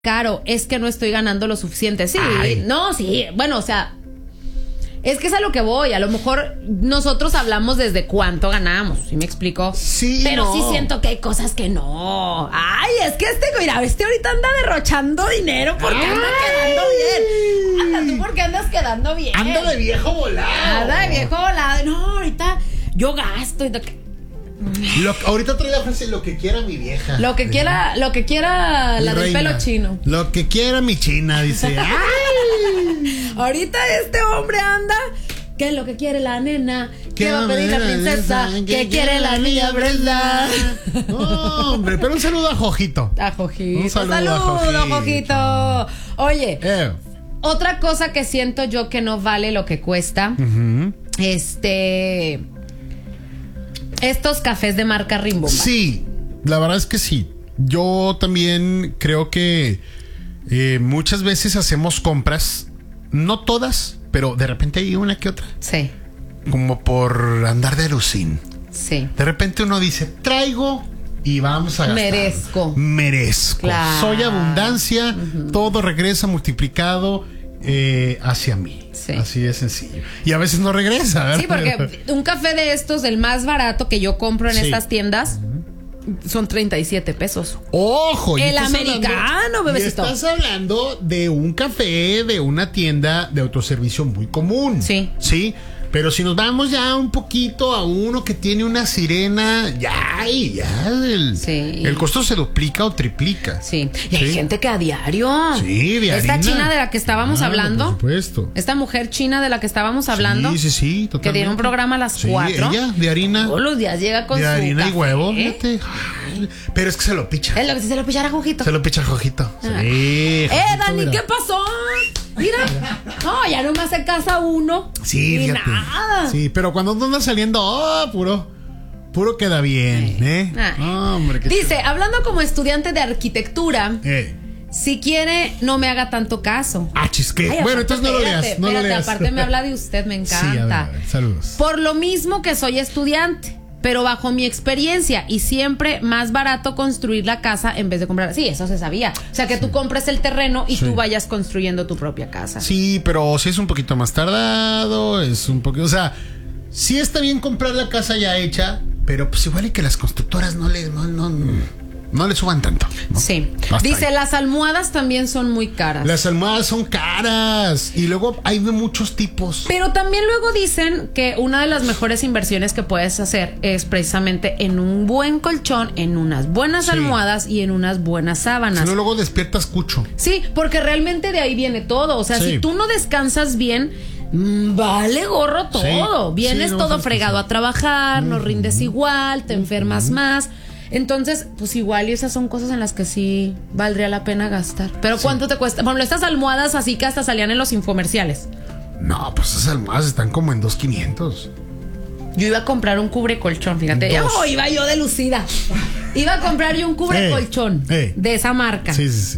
caro, es que no estoy ganando lo suficiente. Sí, no, sí, bueno, o sea, es que es a lo que voy. A lo mejor nosotros hablamos desde cuánto ganamos, ¿sí me explico? Sí, pero no. sí siento que hay cosas que no. Ay, es que mira, ahorita anda derrochando dinero porque anda quedando bien. Anda, tú porque andas quedando bien. Anda de viejo volado. Anda de viejo volado. No, ahorita yo gasto. Ahorita trae la frase: lo que quiera mi vieja. Lo que quiera la del pelo chino. Lo que quiera mi china, dice. ¡Ay! Ahorita este hombre anda. ¿Qué es lo que quiere la nena? ¿Qué va a pedir la princesa? ¿Qué quiere la niña Brenda? No, hombre, pero un saludo a Jojito. A Jojito. Un saludo a Jojito. Oye, otra cosa que siento yo que no vale lo que cuesta. Estos cafés de marca Rimbomba. Sí, la verdad es que sí. Yo también creo que muchas veces hacemos compras, no todas, pero de repente hay una que otra. Sí. Como por andar de alucín. Sí. De repente uno dice, traigo y vamos a gastar. Merezco. Claro. Soy abundancia, todo regresa multiplicado hacia mí. Sí. Así de sencillo. Y a veces no regresa, ¿verdad? Sí, porque un café de estos, el más barato que yo compro en estas tiendas, son 37 pesos. ¡Ojo! El americano, bebecito. Estás hablando de un café de una tienda de autoservicio muy común. Sí. Sí. Pero si nos vamos ya un poquito a uno que tiene una sirena, el costo se duplica o triplica. Sí. Y hay gente que a diario. Sí, de Esta harina. china de la que estábamos hablando. Por supuesto. Esta mujer china de la que estábamos hablando. Sí, totalmente. Que tiene un programa a las 4. Ella, de harina. Todos los días llega con de su harina café. y huevo, fíjate. Pero es que se lo picha. Es lo que se lo pichara Jojito. Se lo picha Jojito. Sí. Dani, mira. ¿Qué pasó? Mira. No, ya no me hace casa uno. Sí, ni fíjate. nada. Sí, pero cuando uno anda saliendo, puro queda bien, Hombre, dice, hablando como estudiante de arquitectura, si quiere, no me haga tanto caso. Chisque. Bueno, entonces no lo leas. No lo leas. Aparte me habla de usted, me encanta. Sí, a ver, saludos. Por lo mismo que soy estudiante, pero bajo mi experiencia y siempre más barato construir la casa en vez de comprar. Sí, eso se sabía. O sea, que tú compres el terreno y tú vayas construyendo tu propia casa. Sí, pero sí es un poquito más tardado, es un poquito, o sea, sí está bien comprar la casa ya hecha, pero pues igual y que las constructoras no le suban tanto, ¿no? Sí. Hasta dice, ahí. las almohadas también son muy caras. Las almohadas son caras y luego hay de muchos tipos. Pero también luego dicen que una de las mejores inversiones que puedes hacer es precisamente en un buen colchón, en unas buenas almohadas y en unas buenas sábanas. Si no, luego despiertas cucho. Sí, porque realmente de ahí viene todo. O sea, si tú no descansas bien, vale gorro todo. Vienes todo fregado a trabajar, no rindes igual, te enfermas más. Entonces, pues igual y esas son cosas en las que sí valdría la pena gastar. Pero ¿cuánto te cuesta? Por ejemplo, estas almohadas así que hasta salían en los infomerciales. No, pues esas almohadas están como en 2,500. Yo iba a comprar un cubre colchón, fíjate. Iba yo de lucida. Iba a comprar yo un cubre colchón de esa marca. Sí.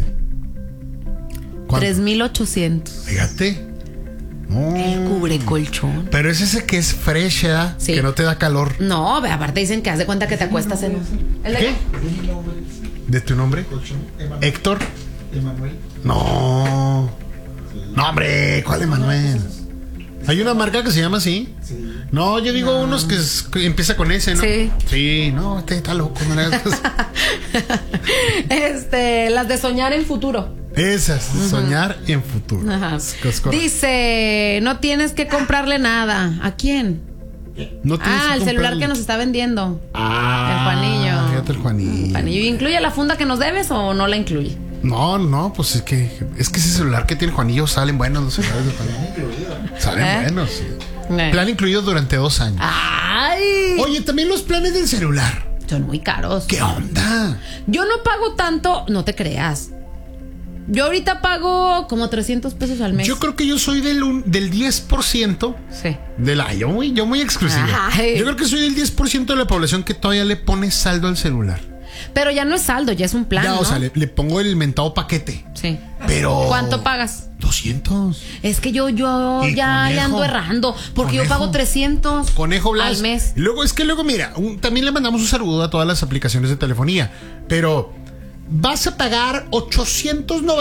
3,800. Fíjate. El cubre colchón. Pero es ese que es fresh, ¿eh? Sí. Que no te da calor. No, aparte dicen que haz de cuenta que te acuestas en... ¿El de qué? ¿De tu nombre? ¿Héctor? Emanuel. No, hombre, ¿cuál Emanuel? ¿Hay una marca que se llama así? Sí. No, yo digo unos que empieza con ese, ¿no? Sí. Sí, no, está loco. No le hagas. Las de soñar en futuro. Esas, soñar en futuro. Ajá. Dice, no tienes que comprarle nada. ¿A quién? No el celular que nos está vendiendo. El Juanillo. Fíjate el Juanillo. ¿Incluye la funda que nos debes o no la incluye? No, pues es que ese celular que tiene Juanillo salen buenos los celulares de Juanillo. Salen buenos, sí. Plan incluido durante 2 años. ¡Ay! Oye, también los planes del celular son muy caros. ¿Qué onda? Yo no pago tanto, no te creas. Yo ahorita pago como 300 pesos al mes. Yo creo que yo soy del 10%. Sí. Yo muy exclusivo. Ay. Yo creo que soy del 10% de la población que todavía le pone saldo al celular. Pero ya no es saldo, ya es un plan, ya, ¿no? O sea, le pongo el mentado paquete. Sí. Pero... ¿Cuánto pagas? 200. Es que yo ya le ando errando. Porque yo pago 300 Conejo Blas al mes. Luego, mira, también le mandamos un saludo a todas las aplicaciones de telefonía. Pero vas a pagar 890